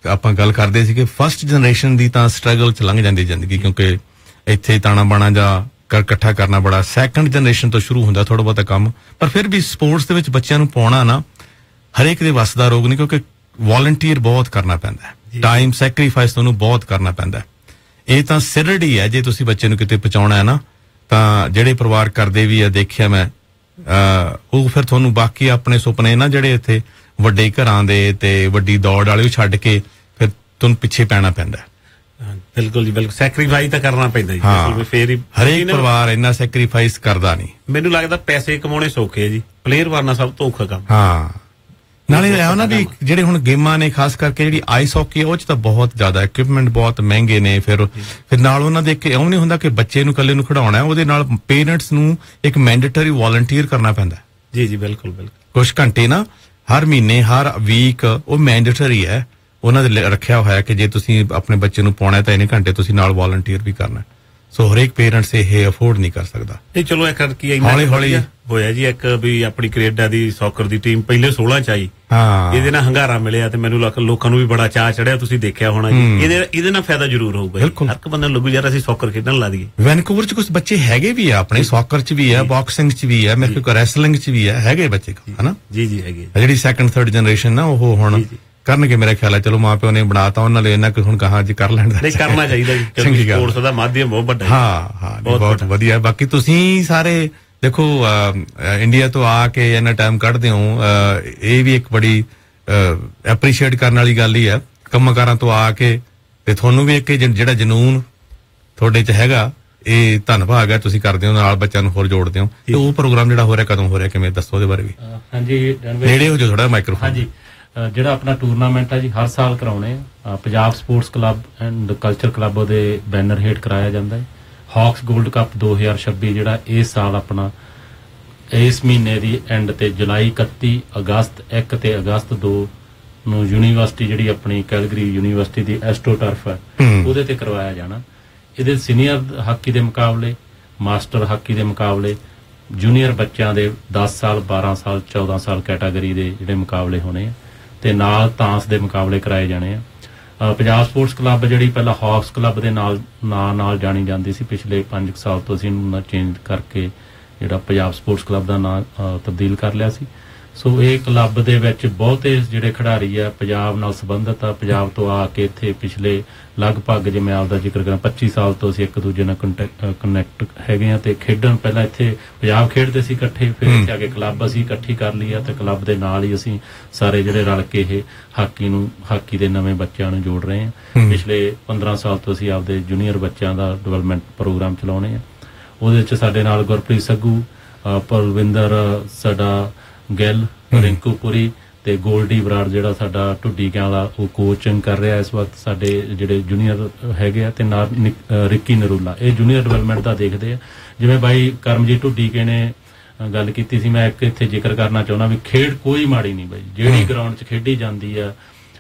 ਆਪਾਂ ਗੱਲ ਕਰਦੇ ਸੀ ਕਿ ਫਸਟ ਜਨਰੇਸ਼ਨ ਦੀ ਤਾਂ ਸਟਰਗਲ ਚ ਲੰਘ ਜਾਂਦੀ ਜ਼ਿੰਦਗੀ, ਕਿਉਂਕਿ ਇੱਥੇ ਤਾਣਾ ਬਾਣਾ ਜਾਂ ਇਕੱਠਾ ਕਰਨਾ ਬੜਾ, ਸੈਕੰਡ ਜਨਰੇਸ਼ਨ ਤੋਂ ਸ਼ੁਰੂ ਹੁੰਦਾ ਥੋੜਾ ਬਹੁਤਾ ਕੰਮ, ਪਰ ਫਿਰ ਵੀ ਸਪੋਰਟਸ ਦੇ ਵਿੱਚ ਬੱਚਿਆਂ ਨੂੰ ਪਾਉਣਾ ਨਾ ਹਰੇਕ ਦੇ ਵੱਸ ਦਾ ਰੋਗ ਨਹੀਂ, ਕਿਉਂਕਿ ਵॉलंटियर ਬਹੁਤ ਕਰਨਾ ਪੈਂਦਾ ਹੈ, ਟਾਈਮ ਸੈਕਰੀਫਾਈਸ ਤੁਹਾਨੂੰ ਬਹੁਤ ਕਰਨਾ ਪੈਂਦਾ ਹੈ। ਇਹ ਤਾਂ ਸਿਰੜ ਹੀ ਹੈ, ਜੇ ਤੁਸੀਂ ਬੱਚੇ ਨੂੰ ਕਿਤੇ ਪਹੁੰਚਾਉਣਾ ਹੈ ਨਾ, ਤਾਂ ਜਿਹੜੇ ਪਰਿਵਾਰ ਕਰਦੇ ਵੀ ਆ, ਦੇਖਿਆ ਮੈਂ, ਉਹ ਫਿਰ ਤੁਹਾਨੂੰ ਬਾਕੀ ਆਪਣੇ ਸੁਪਨੇ ਨਾ ਜਿਹੜੇ ਇੱਥੇ ਵੱਡੇ ਘਰਾਂ ਦੇ ਤੇ ਵੱਡੀ ਦੌੜ ਵਾਲੇ ਛੱਡ ਕੇ ਫਿਰ ਤੁਹਾਨੂੰ ਪਿੱਛੇ ਪੈਣਾ ਪੈਂਦਾ। ਬਿਲਕੁਲ ਜੀ, ਬਿਲਕੁਲ ਸੈਕਰੀਫਾਈਸ ਤਾਂ ਕਰਨਾ ਪੈਂਦਾ ਜੀ, ਫੇਰ ਹੀ ਹਰੇਕ ਪਰਿਵਾਰ ਇੰਨਾ ਸੈਕਰੀਫਾਈਸ ਕਰਦਾ ਨਹੀਂ। ਮੈਨੂੰ ਲੱਗਦਾ ਪੈਸੇ ਕਮਾਉਣੇ ਸੌਖੇ ਆ ਜੀ, ਪਲੇਅਰ ਬਣਨਾ ਸਭ ਤੋਂ ਔਖਾ ਕੰਮ। ਹਾਂ, ਨਾਲੇ ਇਹ ਉਹਨਾਂ ਦੀ ਜਿਹੜੇ ਹੁਣ ਗੇਮਾਂ ਨੇ, ਖਾਸ ਕਰਕੇ ਜਿਹੜੀ ਆਈਸ ਹਾਕੀ, ਉਹ ਚ ਤਾਂ ਬਹੁਤ ਜ਼ਿਆਦਾ ਇਕਵਿਪਮੈਂਟ ਬਹੁਤ ਮਹਿੰਗੇ ਨੇ। ਫਿਰ ਨਾਲ ਉਹਨਾਂ ਦੇ ਇਉਂ ਨਹੀਂ ਹੁੰਦਾ ਕਿ ਬੱਚੇ ਨੂੰ ਇਕੱਲੇ ਨੂੰ ਖਿਡਾਉਣਾ, ਉਹਦੇ ਨਾਲ ਪੇਰੈਂਟਸ ਨੂੰ ਇੱਕ ਮੈਂਡੇਟਰੀ ਵॉलंटियर ਕਰਨਾ ਪੈਂਦਾ। ਜੀ ਜੀ, ਬਿਲਕੁਲ ਬਿਲਕੁਲ। ਕੁਝ ਘੰਟੇ ਨਾ ਹਰ ਮਹੀਨੇ, ਹਰ ਵੀਕ, ਉਹ ਮੈਂਡੇਟਰੀ ਹੈ ਉਹਨਾਂ ਦੇ ਰੱਖਿਆ ਹੋਇਆ ਕਿ ਜੇ ਤੁਸੀਂ ਆਪਣੇ ਬੱਚੇ ਨੂੰ ਪਾਉਣਾ ਤਾਂ ਇੰਨੇ ਘੰਟੇ ਤੁਸੀਂ ਨਾਲ ਵॉलंटियर ਵੀ ਕਰਨਾ। ਸੋ ਹਰੇਕ ਪੇਰੈਂਟਸ ਇਹ ਅਫੋਰਡ ਨਹੀਂ ਕਰ ਸਕਦਾ। ਇਹ ਚਲੋ ਇੱਕ ਕੀ ਹੌਲੀ ਹੌਲੀ ਹੋਇਆ ਜੀ, ਇੱਕ ਵੀ ਆਪਣੀ ਕੈਨੇਡਾ ਦੀ ਸੌਕਰ ਦੀ ਟੀਮ ਪਹਿਲੇ 16 ਚ ਆਈ, ਇਹਦੇ ਨਾਲ ਹੰਗਾਰਾ ਮਿਲਿਆ ਤੇ ਮੈਨੂੰ ਲੋਕਾਂ ਨੂੰ ਵੀ ਬੜਾ ਚਾਅ ਚੜਿਆ। ਤੁਸੀਂ ਦੇਖਿਆ ਹੋਣਾ ਜੀ, ਇਹਦੇ ਨਾਲ ਫਾਇਦਾ ਜ਼ਰੂਰ ਹੋਊਗਾ। ਹਰ ਇੱਕ ਬੰਦੇ ਨੂੰ ਲੱਗੂ ਯਾਰ ਅਸੀਂ ਸੌਕਰ ਖੇਡਣ ਲਾ ਦਈਏ। ਵੈਨਕੂਵਰ ਚ ਕੁਝ ਬੱਚੇ ਹੈਗੇ ਵੀ ਆ ਆਪਣੇ, ਸੌਕਰ ਚ ਵੀ ਹੈ, ਬਾਕਸਿੰਗ ਚ ਵੀ ਹੈ, ਮੇਰੇ ਕੋਲ ਰੈਸਲਿੰਗ ਚ ਵੀ ਹੈ, ਹੈਗੇ ਬੱਚੇ ਹਨਾ। ਜੀ ਜੀ ਹੈਗੇ। ਜਿਹੜੀ ਸੈਕੰਡ ਥਰਡ ਜਨਰੇਸ਼ਨ ਨਾ, ਉਹ ਹੁਣ ਕਰਨਗੇ ਮੇਰਾ ਖਿਆਲ ਹੈ। ਚਲੋ ਮਾਂ ਪਿਓ ਨੇ ਬਣਾਤਾ ਉਹਨਾਂ ਲਈ, ਇਹਨਾਂ ਕਿ ਹੁਣ ਕਹਾਂ ਜੀ ਕਰ ਲੈਣ ਦਾ, ਨਹੀਂ ਕਰਨਾ ਚਾਹੀਦਾ ਜੀ, ਕਿਉਂਕਿ ਸਪੋਰਟਸ ਦਾ ਮਾਧਿਅਮ ਬਹੁਤ ਵੱਡਾ ਹੈ। ਹਾਂ, ਬਹੁਤ ਵਧੀਆ। ਬਾਕੀ ਤੁਸੀਂ ਸਾਰੇ ਦੇਖੋ ਇੰਡੀਆ ਤੋਂ ਆ ਕੇ ਇੰਨਾ ਟਾਈਮ ਕੱਢਦੇ ਹੋ, ਇਹ ਵੀ ਇੱਕ ਬੜੀ ਐਪਰੀਸ਼ੀਏਟ ਕਰਨ ਵਾਲੀ ਗੱਲ ਹੀ ਹੈ। ਕੰਮਾਂ ਕਾਰਾਂ ਤੋਂ ਆ ਕੇ ਤੇ ਤੁਹਾਨੂੰ ਵੀ ਇੱਕ ਜਿਹੜਾ ਜਨੂਨ ਤੁਹਾਡੇ ਚ ਹੈਗਾ, ਇਹ ਧੰਨਵਾਦ ਹੈ, ਤੁਸੀਂ ਕਰਦੇ ਹੋ, ਨਾਲ ਬੱਚਿਆਂ ਨੂੰ ਹੋਰ ਜੋੜਦੇ ਹੋ। ਤੇ ਉਹ ਪ੍ਰੋਗਰਾਮ ਜਿਹੜਾ ਹੋ ਰਿਹਾ, ਕਦੋਂ ਹੋ ਰਿਹਾ, ਕਿਵੇਂ, ਦੱਸੋ ਉਹਦੇ ਬਾਰੇ ਵੀ। ਹਾਂਜੀ, ਨੇੜੇ ਹੋ ਜਾਓ ਥੋੜਾ ਮਾਈਕ੍ਰੋਫੋਨ। ਹਾਂਜੀ, ਜਿਹੜਾ ਆਪਣਾ ਟੂਰਨਾਮੈਂਟ ਹੈ ਜੀ, ਹਰ ਸਾਲ ਕਰਾਉਣੇ ਆ। Punjab sports club and culture club ਉਹਦੇ ਬੈਨਰ ਹੇਠ ਕਰਾਇਆ ਜਾਂਦਾ ਹੈ। ਹਾਕਸ 골ਡ ਕੱਪ 2026 ਜਿਹੜਾ ਇਸ ਸਾਲ ਆਪਣਾ ਇਸ ਮਹੀਨੇ ਦੀ ਐਂਡ ਤੇ ਜੁਲਾਈ 31 ਅਗਸਤ 1 ਤੇ ਅਗਸਤ 2 ਨੂੰ ਯੂਨੀਵਰਸਿਟੀ, ਜਿਹੜੀ ਆਪਣੀ ਕੈਲਗਰੀ ਯੂਨੀਵਰਸਿਟੀ ਦੀ ਐਸਟੋ ਟਰਫ ਹੈ, ਉਹਦੇ ਤੇ ਕਰਵਾਇਆ ਜਾਣਾ। ਇਹਦੇ ਸੀਨੀਅਰ ਹਾਕੀ ਦੇ ਮੁਕਾਬਲੇ, ਮਾਸਟਰ ਹਾਕੀ ਦੇ ਮੁਕਾਬਲੇ, ਜੂਨੀਅਰ ਬੱਚਿਆਂ ਦੇ 10 ਸਾਲ 12 ਸਾਲ 14 ਸਾਲ ਕੈਟਾਗਰੀ ਦੇ ਜਿਹੜੇ ਮੁਕਾਬਲੇ ਹੋਣੇ ਆ, ਤੇ ਨਾਲ ਤਾਂਸ ਦੇ ਮੁਕਾਬਲੇ ਕਰਾਏ ਜਾਣੇ ਆ। ਪੰਜਾਬ ਸਪੋਰਟਸ ਕਲੱਬ ਜਿਹੜੀ ਪਹਿਲਾਂ ਹਾਕਸ ਕਲੱਬ ਦੇ ਨਾਲ ਜਾਣੀ ਜਾਂਦੀ ਸੀ, ਪਿਛਲੇ 5 ਸਾਲ ਤੋਂ ਅਸੀਂ ਇਹਨੂੰ ਚੇਂਜ ਕਰਕੇ ਜਿਹੜਾ ਪੰਜਾਬ ਸਪੋਰਟਸ ਕਲੱਬ ਦਾ ਨਾਂ ਤਬਦੀਲ ਕਰ ਲਿਆ ਸੀ। ਸੋ ਇਹ ਕਲੱਬ ਦੇ ਵਿੱਚ ਬਹੁਤੇ ਜਿਹੜੇ ਖਿਡਾਰੀ ਆ ਪੰਜਾਬ ਨਾਲ ਸੰਬੰਧਿਤ ਆ, ਪੰਜਾਬ ਤੋਂ ਆ ਕੇ ਇੱਥੇ ਪਿਛਲੇ ਲਗਭਗ, ਜੇ ਮੈਂ ਆਪਦਾ ਜ਼ਿਕਰ ਕਰਾਂ, 25 ਸਾਲ ਤੋਂ ਅਸੀਂ ਇੱਕ ਦੂਜੇ ਨਾਲ ਕਨੈਕਟ ਹੈਗੇ ਆ ਤੇ ਖੇਡਣ। ਪਹਿਲਾਂ ਇੱਥੇ ਪੰਜਾਬ ਖੇਡਦੇ ਸੀ ਇਕੱਠੇ, ਫਿਰ ਇੱਥੇ ਆ ਕੇ ਕਲੱਬ ਅਸੀਂ ਇਕੱਠੀ ਕਰ ਲਈ ਆ, ਤੇ ਕਲੱਬ ਦੇ ਨਾਲ ਹੀ ਅਸੀਂ ਸਾਰੇ ਜਿਹੜੇ ਰਲ ਕੇ ਇਹ ਹਾਕੀ ਦੇ ਨਵੇਂ ਬੱਚਿਆਂ ਨੂੰ ਜੋੜ ਰਹੇ ਆ। ਪਿਛਲੇ 15 ਸਾਲ ਤੋਂ ਅਸੀਂ ਆਪਦੇ ਜੂਨੀਅਰ ਬੱਚਿਆਂ ਦਾ ਡਿਵੈਲਪਮੈਂਟ ਪ੍ਰੋਗਰਾਮ ਚਲਾਉਣੇ ਆ। ਉਹਦੇ 'ਚ ਸਾਡੇ ਨਾਲ ਗੁਰਪ੍ਰੀਤ ਸੱਗੂ, ਪਰਵਿੰਦਰ ਸਾਡਾ ਗਿੱਲ, ਰਿੰਕੂ ਪੁਰੀ ਤੇ ਗੋਲਡੀ ਬਰਾੜ ਜਿਹੜਾ ਸਾਡਾ ਢੁੱਡੀਕਿਆਂ ਦਾ, ਉਹ ਕੋਚਿੰਗ ਕਰ ਰਿਹਾ ਇਸ ਵਕਤ। ਸਾਡੇ ਜਿਹੜੇ ਜੂਨੀਅਰ ਹੈਗੇ ਆ, ਤੇ ਨਾਲ ਰਿੱਕੀ ਨਰੂਲਾ, ਇਹ ਜੂਨੀਅਰ ਡਿਵੈਲਪਮੈਂਟ ਦਾ ਦੇਖਦੇ ਆ। ਜਿਵੇਂ ਬਾਈ ਕਰਮਜੀਤ ਢੁੱਡੀਕੇ ਨੇ ਗੱਲ ਕੀਤੀ ਸੀ, ਮੈਂ ਇੱਕ ਇੱਥੇ ਜ਼ਿਕਰ ਕਰਨਾ ਚਾਹੁੰਦਾ ਵੀ ਖੇਡ ਕੋਈ ਮਾੜੀ ਨਹੀਂ ਬਾਈ, ਜਿਹੜੀ ਗਰਾਊਂਡ 'ਚ ਖੇਡੀ ਜਾਂਦੀ ਆ,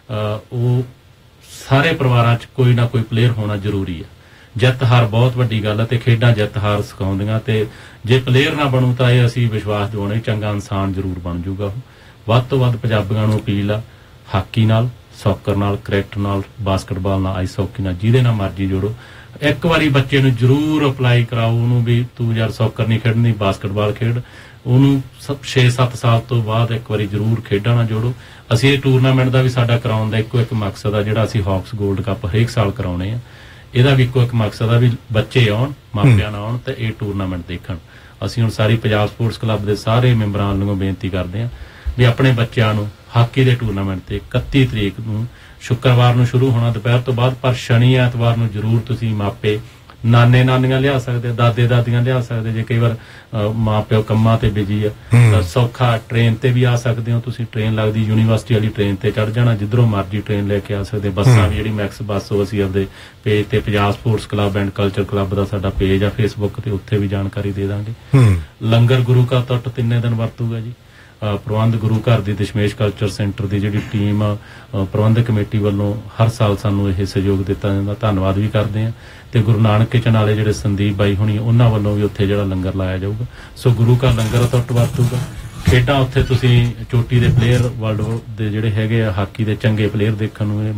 ਉਹ ਸਾਰੇ ਪਰਿਵਾਰਾਂ 'ਚ ਕੋਈ ਨਾ ਕੋਈ ਪਲੇਅਰ ਹੋਣਾ ਜ਼ਰੂਰੀ ਆ। ਜਿੱਤ ਹਾਰ ਬਹੁਤ ਵੱਡੀ ਗੱਲ ਹੈ, ਤੇ ਖੇਡਾਂ ਜਿੱਤ ਹਾਰ ਸਿਖਾਉਂਦੀਆਂ, ਤੇ ਜੇ ਪਲੇਅਰ ਨਾ ਬਣੂ ਤਾਂ ਇਹ ਅਸੀਂ ਵਿਸ਼ਵਾਸ ਦਿਵਾਉਣਾ ਚੰਗਾ ਇਨਸਾਨ ਜ਼ਰੂਰ ਬਣ ਜੂਗਾ ਉਹ। ਵੱਧ ਤੋਂ ਵੱਧ ਪੰਜਾਬੀਆਂ ਨੂੰ ਅਪੀਲ ਆ, ਹਾਕੀ ਨਾਲ, ਸੌਕਰ ਨਾਲ, ਕ੍ਰਿਕਟ ਨਾਲ, ਬਾਸਕਟਬਾਲ ਨਾਲ, ਆਈਸ ਹਾਕੀ ਨਾਲ, ਜਿਹਦੇ ਨਾਲ ਮਰਜ਼ੀ ਜੋੜੋ। ਇੱਕ ਵਾਰੀ ਬੱਚੇ ਨੂੰ ਜ਼ਰੂਰ ਅਪਲਾਈ ਕਰਾਓ ਉਹਨੂੰ ਵੀ ਤੂੰ ਯਾਰ ਸੌਕਰ ਨਹੀਂ ਖੇਡਣੀ, ਬਾਸਕਟਬਾਲ ਖੇਡ। ਉਹਨੂੰ 6-7 ਸਾਲ ਤੋਂ ਬਾਅਦ ਇੱਕ ਵਾਰੀ ਜ਼ਰੂਰ ਖੇਡਾਂ ਨਾਲ ਜੋੜੋ। ਅਸੀਂ ਇਹ ਟੂਰਨਾਮੈਂਟ ਦਾ ਵੀ ਸਾਡਾ ਕਰਾਉਣ ਦਾ ਇੱਕੋ ਇੱਕ ਮਕਸਦ ਆ, ਜਿਹੜਾ ਅਸੀਂ ਹਾਕਸ 골ਡ ਕੱਪ ਹਰੇਕ ਸਾਲ ਕਰਾਉਣੇ ਆ। ਇਹਦਾ ਵੀ ਇੱਕੋ ਇੱਕ ਮਕਸਦ ਆ ਵੀ ਬੱਚੇ ਆਉਣ, ਮਾਪਿਆਂ ਨਾਲ ਆਉਣ ਤੇ ਇਹ ਟੂਰਨਾਮੈਂਟ ਦੇਖਣ। ਅਸੀਂ ਹੁਣ ਸਾਰੀ ਪੰਜਾਬ ਸਪੋਰਟਸ ਕਲੱਬ ਦੇ ਸਾਰੇ ਮੈਂਬਰਾਂ ਵੱਲੋਂ ਬੇਨਤੀ ਕਰਦੇ ਹਾਂ ਵੀ ਆਪਣੇ ਬੱਚਿਆਂ ਨੂੰ ਹਾਕੀ ਦੇ ਟੂਰਨਾਮੈਂਟ ਤੇ 31 ਤਰੀਕ ਨੂੰ ਸ਼ੁੱਕਰਵਾਰ ਨੂੰ ਸ਼ੁਰੂ ਹੋਣਾ ਦੁਪਹਿਰ ਤੋਂ ਬਾਅਦ, ਪਰ ਸ਼ਨੀ ਐਤਵਾਰ ਨੂੰ ਜ਼ਰੂਰ ਤੁਸੀਂ ਮਾਪੇ ਨਾਨੇ ਨਾਨੀਆਂ ਲਿਆ ਸਕਦੇ, ਦਾਦੇ ਦਾਦੀਆਂ ਲਿਆ ਸਕਦੇ। ਜੇ ਕਈ ਵਾਰ ਮਾਂ ਪਿਓ ਕੰਮਾਂ ਤੇ ਬਿਜੀ ਆ ਤਾਂ ਸੌਖਾ ਟ੍ਰੇਨ ਤੇ ਵੀ ਆ ਸਕਦੇ ਹੋ ਤੁਸੀਂ। ਟ੍ਰੇਨ ਲੱਗਦੀ ਯੂਨੀਵਰਸਿਟੀ ਵਾਲੀ ਟ੍ਰੇਨ ਤੇ ਚੜ ਜਾਣਾ, ਜਿੱਧਰੋਂ ਮਰਜ਼ੀ ਟ੍ਰੇਨ ਲੈ ਕੇ ਆ ਸਕਦੇ। ਬੱਸਾਂ ਵੀ, ਜਿਹੜੀ ਮੈਕਸ ਬੱਸ, ਉਹ ਅਸੀਂ ਆਪਦੇ ਪੇਜ ਤੇ Punjab sports club and culture club ਦਾ ਸਾਡਾ ਪੇਜ ਆ ਫੇਸਬੁੱਕ ਤੇ, ਉੱਥੇ ਵੀ ਜਾਣਕਾਰੀ ਦੇ ਦਾਂਗੇ। ਲੰਗਰ ਗੁਰੂ ਕਾ ਟੁੱਟ 3 ਦਿਨ ਵਰਤੂਗਾ ਜੀ। ਪ੍ਰਬੰਧ ਗੁਰੂ ਘਰ ਦੀ ਦਸ਼ਮੇਸ਼ ਕਲਚਰ ਸੈਂਟਰ ਦੀ ਜਿਹੜੀ ਟੀਮ ਪ੍ਰਬੰਧਕ ਕਮੇਟੀ ਵੱਲੋਂ ਹਰ ਸਾਲ ਸਾਨੂੰ ਇਹ ਸਹਿਯੋਗ ਦਿੱਤਾ ਜਾਂਦਾ, ਧੰਨਵਾਦ ਵੀ ਕਰਦੇ ਹਾਂ। ਤੇ ਗੁਰੂ ਨਾਨਕ ਕਿਚਨ ਵਾਲੇ ਜਿਹੜੇ ਸੰਦੀਪ ਬਾਈ ਹੁਣੀ, ਉਹਨਾਂ ਵੱਲੋਂ ਵੀ ਉੱਥੇ ਜਿਹੜਾ ਲੰਗਰ ਲਾਇਆ ਜਾਊਗਾ। ਸੋ ਗੁਰੂ ਘਰ ਲੰਗਰ ਟੁੱਟ ਵਰਤੂਗਾ। ਖੇਡਾਂ ਉੱਥੇ ਤੁਸੀਂ ਚੋਟੀ ਦੇ ਪਲੇਅਰ, ਵਰਲਡ ਦੇ ਜਿਹੜੇ ਹੈਗੇ ਆ ਹਾਕੀ ਦੇ ਚੰਗੇ ਪਲੇਅਰ ਦੇਖਣ ਨੂੰ